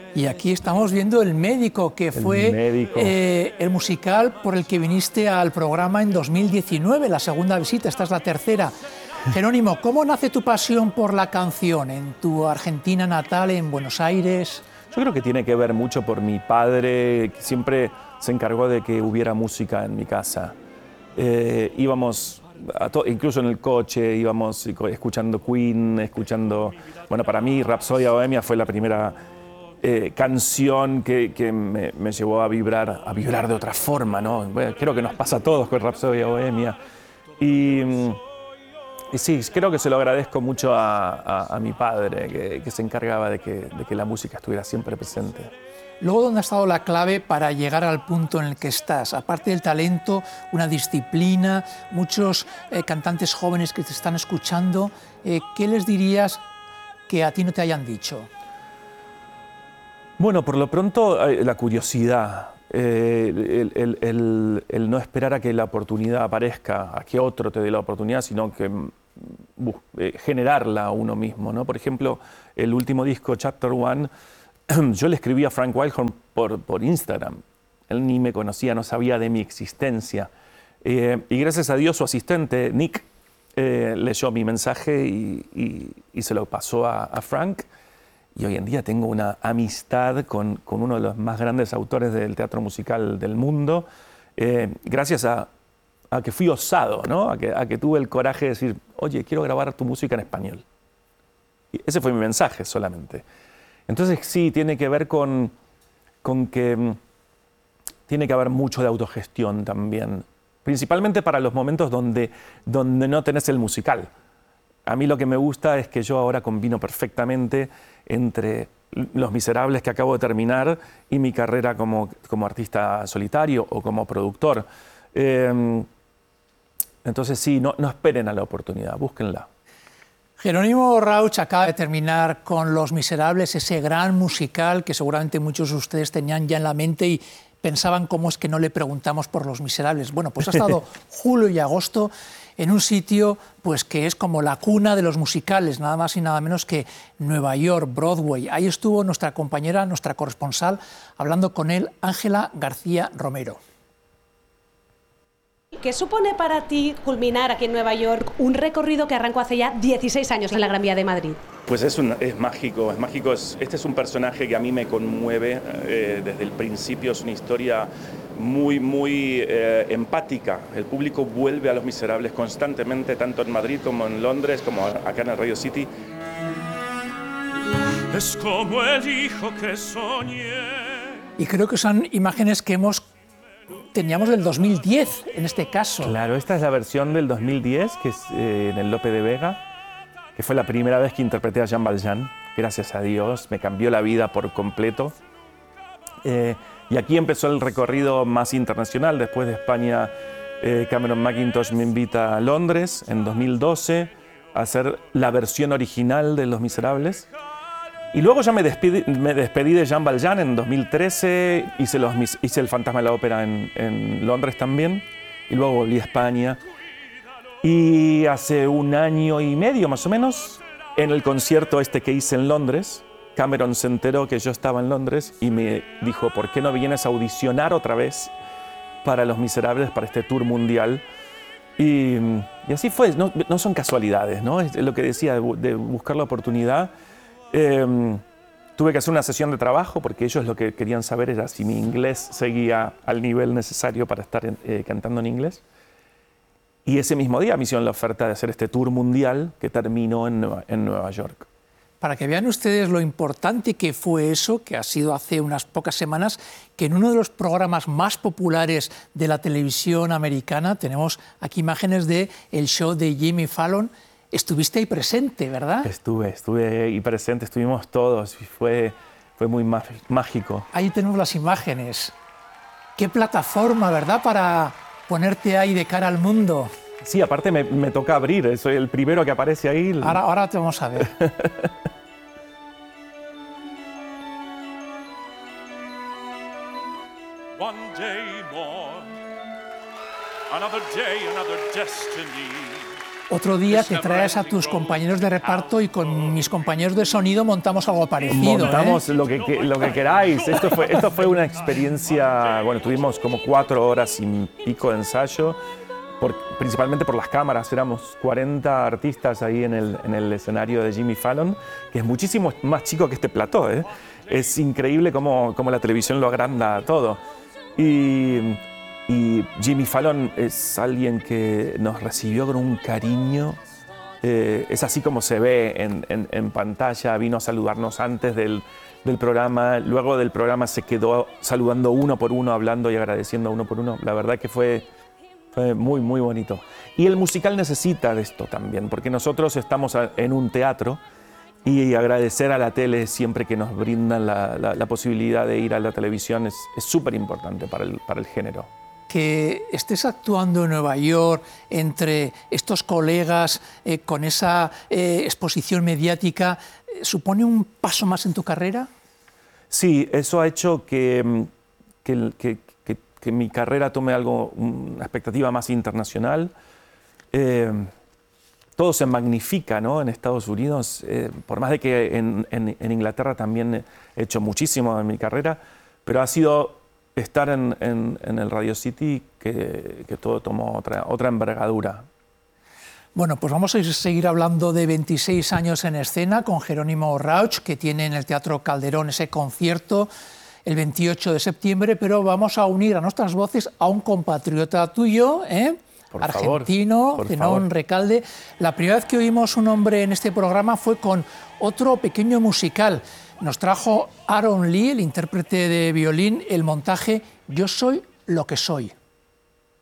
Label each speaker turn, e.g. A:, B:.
A: Y aquí estamos viendo El Médico, que fue el musical por el que viniste al programa en 2019, la segunda visita, esta es la tercera. Jerónimo, ¿cómo nace tu pasión por la canción en tu Argentina natal, en Buenos Aires?
B: Yo creo que tiene que ver mucho por mi padre, que siempre se encargó de que hubiera música en mi casa. Íbamos, incluso en el coche, íbamos escuchando Queen, escuchando... Bueno, para mí Rapsodia Bohemia fue la primera canción que me llevó a vibrar de otra forma, ¿no? Bueno, creo que nos pasa a todos con Rapsodia Bohemia. Y sí, creo que se lo agradezco mucho a mi padre, que se encargaba de que la música estuviera siempre presente.
A: Luego, ¿dónde ha estado la clave para llegar al punto en el que estás? Aparte del talento, una disciplina, muchos cantantes jóvenes que te están escuchando, ¿qué les dirías que a ti no te hayan dicho?
B: Bueno, por lo pronto, la curiosidad, el no esperar a que la oportunidad aparezca, a que otro te dé la oportunidad, sino que generarla uno mismo, ¿no? Por ejemplo, el último disco, Chapter One, yo le escribí a Frank Wildhorn por Instagram. Él ni me conocía, no sabía de mi existencia. Y gracias a Dios, su asistente, Nick, leyó mi mensaje y se lo pasó a Frank. Y hoy en día tengo una amistad con uno de los más grandes autores del teatro musical del mundo, gracias a que fui osado, ¿no? a que tuve el coraje de decir, oye, quiero grabar tu música en español. Y ese fue mi mensaje solamente. Entonces sí, tiene que ver con que tiene que haber mucho de autogestión también, principalmente para los momentos donde no tenés el musical. A mí lo que me gusta es que yo ahora combino perfectamente entre Los Miserables que acabo de terminar y mi carrera como artista solitario o como productor. Entonces sí, no esperen a la oportunidad, búsquenla.
A: Jerónimo Rauch acaba de terminar con Los Miserables, ese gran musical que seguramente muchos de ustedes tenían ya en la mente y pensaban cómo es que no le preguntamos por Los Miserables. Bueno, pues ha estado julio y agosto en un sitio pues, que es como la cuna de los musicales, nada más y nada menos que Nueva York, Broadway. Ahí estuvo nuestra compañera, nuestra corresponsal, hablando con él, Ángela García Romero.
C: ¿Qué supone para ti culminar aquí en Nueva York un recorrido que arrancó hace ya 16 años en la Gran Vía de Madrid?
B: Pues es mágico, es mágico. Este es un personaje que a mí me conmueve desde el principio. Es una historia muy empática. El público vuelve a Los Miserables constantemente, tanto en Madrid como en Londres, como acá en el Radio City.
D: Es como el hijo que soñé.
A: Y creo que son imágenes que teníamos del 2010, en este caso.
B: Claro, esta es la versión del 2010, que es en el Lope de Vega, que fue la primera vez que interpreté a Jean Valjean. Gracias a Dios, me cambió la vida por completo. Y aquí empezó el recorrido más internacional. Después de España, Cameron Mackintosh me invita a Londres en 2012 a hacer la versión original de Los Miserables. Y luego ya me despedí de Jean Valjean en 2013, hice El Fantasma de la Ópera en Londres también, y luego volví a España. Y hace un año y medio más o menos, en el concierto que hice en Londres, Cameron se enteró que yo estaba en Londres y me dijo, ¿por qué no vienes a audicionar otra vez para Los Miserables, para este tour mundial? Y así fue, no son casualidades, ¿no? Es lo que decía, de buscar la oportunidad. Tuve que hacer una sesión de trabajo porque ellos lo que querían saber era si mi inglés seguía al nivel necesario para estar cantando en inglés. Y ese mismo día me hicieron la oferta de hacer este tour mundial que terminó en Nueva York.
A: Para que vean ustedes lo importante que fue eso, que ha sido hace unas pocas semanas, que en uno de los programas más populares de la televisión americana, tenemos aquí imágenes del show de Jimmy Fallon. Estuviste ahí presente, ¿verdad?
B: Estuve ahí presente, estuvimos todos y fue muy mágico.
A: Ahí tenemos las imágenes. Qué plataforma, ¿verdad?, para ponerte ahí de cara al mundo.
B: Sí, aparte me toca abrir, soy el primero que aparece ahí.
A: Ahora te vamos a ver.
D: One day more, another day, another destiny.
A: Otro día te traes a tus compañeros de reparto y con mis compañeros de sonido montamos algo parecido.
B: Montamos lo que queráis. Esto fue una experiencia, bueno, tuvimos como 4 horas y pico de ensayo, principalmente por las cámaras. Éramos 40 artistas ahí en el escenario de Jimmy Fallon, que es muchísimo más chico que este plató. Es increíble cómo la televisión lo agranda todo. Y Jimmy Fallon es alguien que nos recibió con un cariño. Es así como se ve en pantalla. Vino a saludarnos antes del programa. Luego del programa se quedó saludando uno por uno, hablando y agradeciendo uno por uno. La verdad que fue muy, muy bonito. Y el musical necesita de esto también, porque nosotros estamos en un teatro y agradecer a la tele siempre que nos brindan la posibilidad de ir a la televisión es súper importante para el género.
A: Que estés actuando en Nueva York entre estos colegas con esa exposición mediática, ¿supone un paso más en tu carrera? Sí,
B: eso ha hecho que mi carrera tome una expectativa más internacional. Todo se magnifica, ¿no?, en Estados Unidos, por más de que en Inglaterra también he hecho muchísimo en mi carrera, pero ha sido estar en el Radio City que todo tomó otra envergadura.
A: Bueno, pues vamos a seguir hablando de 26 años en escena con Jerónimo Rauch, que tiene en el Teatro Calderón ese concierto el 28 de septiembre, pero vamos a unir a nuestras voces a un compatriota tuyo, argentino, Zenón Recalde. La primera vez que oímos un nombre en este programa fue con otro pequeño musical. Nos trajo Aaron Lee, el intérprete de violín, el montaje Yo soy lo que soy.